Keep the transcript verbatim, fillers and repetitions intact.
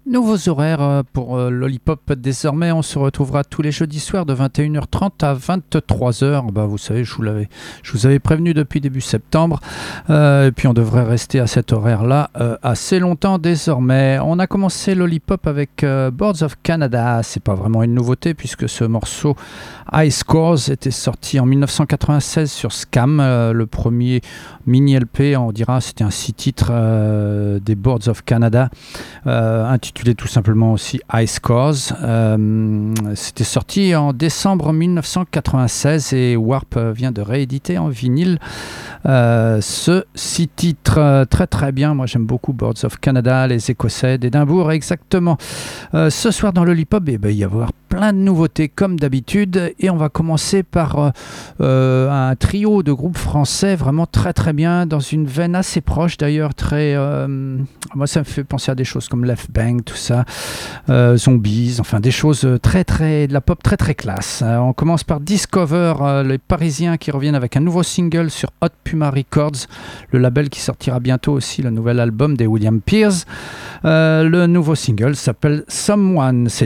Nouveaux horaires pour euh, Lollipop. Désormais, on se retrouvera tous les jeudis soirs de vingt et une heures trente à vingt-trois heures. Bah, vous savez, je vous, l'avais, je vous avais prévenu depuis début septembre. Euh, et puis, on devrait rester à cet horaire-là euh, assez longtemps désormais. On a commencé Lollipop avec euh, Boards of Canada. C'est pas vraiment une nouveauté puisque ce morceau High Scores était sorti en dix-neuf cent quatre-vingt-seize sur Scam, euh, le premier mini L P, on dira, c'était un six titres euh, des Boards of Canada, euh, intitulé tout simplement aussi High Scores. Euh, c'était sorti en décembre dix-neuf cent quatre-vingt-seize et Warp vient de rééditer en vinyle euh, ce six titres. Euh, très très bien, moi j'aime beaucoup Boards of Canada, les Écossais d'Édimbourg exactement. Euh, ce soir dans Lollipop, eh ben, il va y avoir plein de nouveautés comme d'habitude et on va commencer par euh, un trio de groupes français vraiment très très bien, dans une veine assez proche d'ailleurs, très euh, moi ça me fait penser à des choses comme Left Bank, tout ça, euh, Zombies, enfin des choses très très, de la pop très très classe. Euh, on commence par Discover, euh, les Parisiens qui reviennent avec un nouveau single sur Hot Puma Records, le label qui sortira bientôt aussi le nouvel album des William Pierce. Euh, le nouveau single s'appelle Someone. C'est